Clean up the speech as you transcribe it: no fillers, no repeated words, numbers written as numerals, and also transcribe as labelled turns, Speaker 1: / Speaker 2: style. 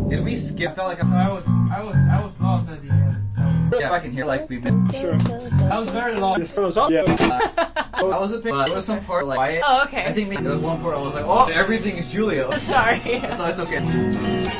Speaker 1: If we skip, I felt like
Speaker 2: I was lost at the end.
Speaker 1: if I can hear like we've been.
Speaker 3: Sure.
Speaker 2: I was very lost.
Speaker 3: Yeah.
Speaker 1: I was a bit. There was some part like quiet.
Speaker 4: Oh, okay.
Speaker 1: I think maybe there was one part I was like, oh, everything is Julia.
Speaker 4: Sorry.
Speaker 1: So it's okay.